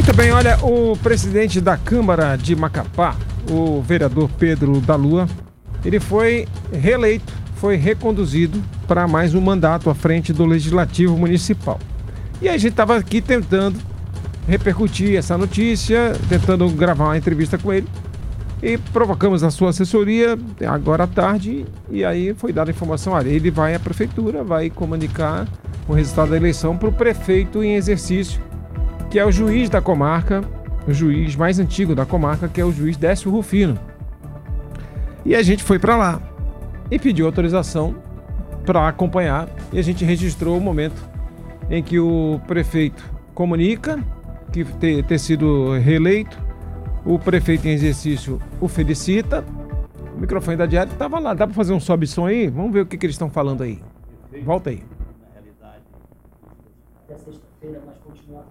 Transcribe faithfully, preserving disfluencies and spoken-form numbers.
Muito bem, olha, o presidente da Câmara de Macapá, o vereador Pedro da Lua, ele foi reeleito, foi reconduzido para mais um mandato à frente do Legislativo Municipal. E a gente estava aqui tentando repercutir essa notícia, tentando gravar uma entrevista com ele. E provocamos a sua assessoria agora à tarde, e aí foi dada a informação, olha, ele vai à prefeitura, vai comunicar o resultado da eleição para o prefeito em exercício, que é o juiz da comarca, o juiz mais antigo da comarca, que é o juiz Décio Rufino. E a gente foi para lá e pediu autorização para acompanhar, e a gente registrou o momento em que o prefeito comunica que ter, ter sido reeleito. O prefeito em exercício o felicita. O microfone da Diário estava lá. Dá para fazer um sobe-som aí? Vamos ver o que, que eles estão falando aí. Volta aí. Na realidade, até sexta-feira nós continuamos